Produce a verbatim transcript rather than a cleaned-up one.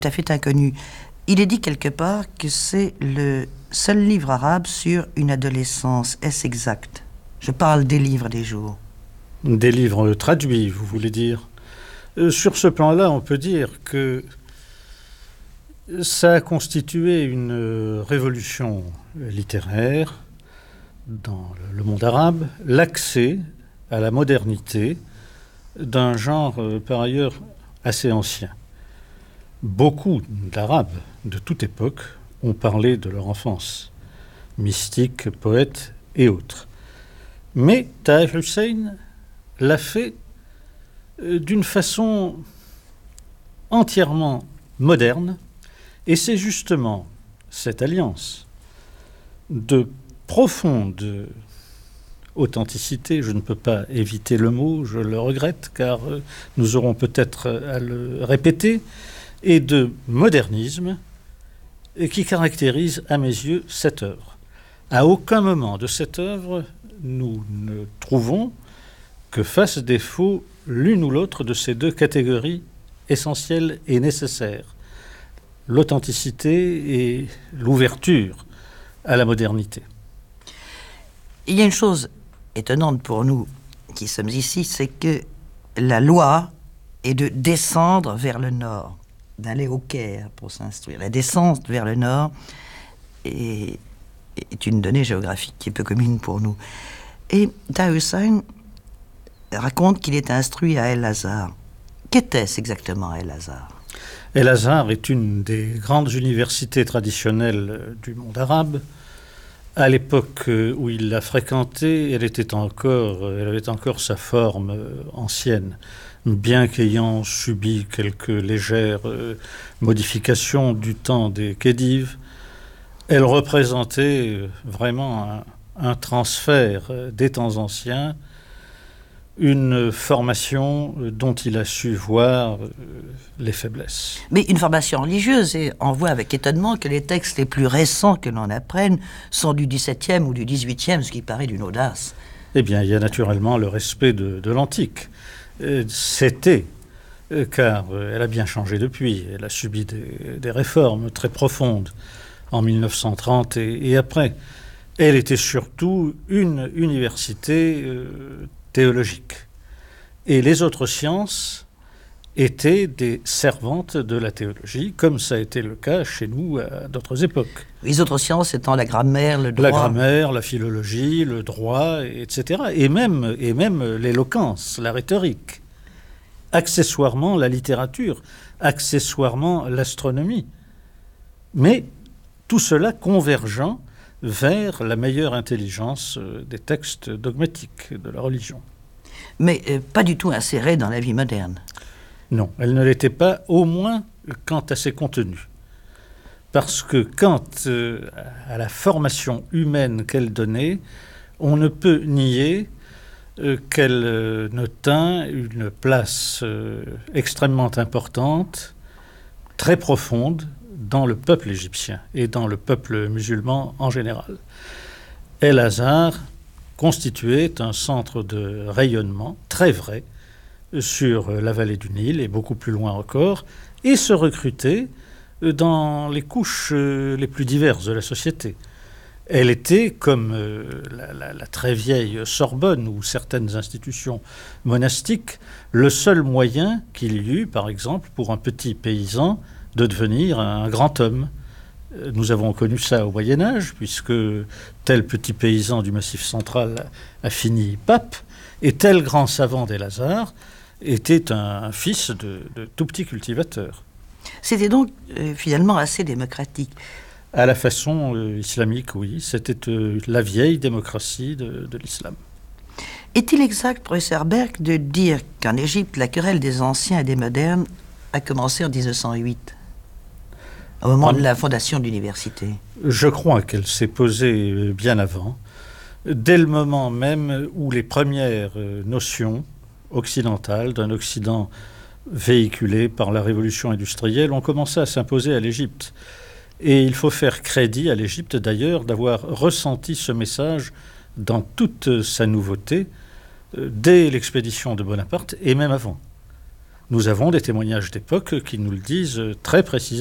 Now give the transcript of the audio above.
tout à fait inconnu. Il est dit quelque part que c'est le seul livre arabe sur une adolescence. Est-ce exact? Je parle des livres des jours. Des livres traduits, vous voulez dire? euh, Sur ce plan-là, on peut dire que ça a constitué une euh, révolution littéraire dans le, le monde arabe, l'accès à la modernité d'un genre euh, par ailleurs assez ancien. Beaucoup d'Arabes de toute époque ont parlé de leur enfance, mystiques, poètes et autres. Mais Taher Hussein l'a fait euh, d'une façon entièrement moderne, et c'est justement cette alliance de profonde authenticité, je ne peux pas éviter le mot, je le regrette, car euh, nous aurons peut-être à le répéter, et de modernisme et qui caractérise à mes yeux cette œuvre. À aucun moment de cette œuvre, nous ne trouvons que fasse défaut l'une ou l'autre de ces deux catégories essentielles et nécessaires, l'authenticité et l'ouverture à la modernité. Il y a une chose étonnante pour nous qui sommes ici, c'est que la loi est de descendre vers le nord, d'aller au Caire pour s'instruire. La descente vers le nord est, est une donnée géographique qui est peu commune pour nous. Et Taher Hussein raconte qu'il est instruit à El-Azhar. Qu'était-ce exactement El-Azhar? El-Azhar est une des grandes universités traditionnelles du monde arabe. À l'époque où il l'a fréquentée, elle était encore, elle avait encore sa forme ancienne, bien qu'ayant subi quelques légères modifications du temps des Khedives. Elle représentait vraiment un, un transfert des temps anciens, une formation dont il a su voir les faiblesses. Mais une formation religieuse, et on voit avec étonnement que les textes les plus récents que l'on apprenne sont du dix-septième ou du dix-huitième, ce qui paraît d'une audace. Eh bien, il y a naturellement le respect de, de l'antique. C'était, car elle a bien changé depuis, elle a subi des, des réformes très profondes en mille neuf cent trente et, et après. Elle était surtout une université euh, théologique. Et les autres sciences étaient des servantes de la théologie, comme ça a été le cas chez nous à d'autres époques. Les autres sciences étant la grammaire, le droit. La grammaire, la philologie, le droit, et cetera. Et même, et même l'éloquence, la rhétorique. Accessoirement, la littérature. Accessoirement, l'astronomie. Mais tout cela convergeant vers la meilleure intelligence des textes dogmatiques de la religion. Mais euh, pas du tout insérée dans la vie moderne. Non, elle ne l'était pas, au moins quant à ses contenus. Parce que quant euh, à la formation humaine qu'elle donnait, on ne peut nier euh, qu'elle euh, ne tint une place euh, extrêmement importante, très profonde, dans le peuple égyptien et dans le peuple musulman en général. El-Azhar constituait un centre de rayonnement très vrai sur la vallée du Nil et beaucoup plus loin encore, et se recrutait dans les couches les plus diverses de la société. Elle était, comme la, la, la très vieille Sorbonne ou certaines institutions monastiques, le seul moyen qu'il y eut, par exemple, pour un petit paysan de devenir un grand homme. Nous avons connu ça au Moyen-Âge, puisque tel petit paysan du Massif central a fini pape, et tel grand savant d'El-Azhar était un, un fils de, de tout petit cultivateur. C'était donc euh, finalement assez démocratique. À la façon euh, islamique, oui. C'était euh, la vieille démocratie de, de l'islam. Est-il exact, professeur Berck, de dire qu'en Égypte, la querelle des anciens et des modernes a commencé en dix-neuf cent huit, au moment en... de la fondation de l'université? Je crois qu'elle s'est posée bien avant, dès le moment même où les premières notions occidentales d'un Occident véhiculé par la révolution industrielle ont commencé à s'imposer à l'Égypte. Et il faut faire crédit à l'Égypte, d'ailleurs, d'avoir ressenti ce message dans toute sa nouveauté, dès l'expédition de Bonaparte et même avant. nous avons des témoignages d'époque qui nous le disent très précisément.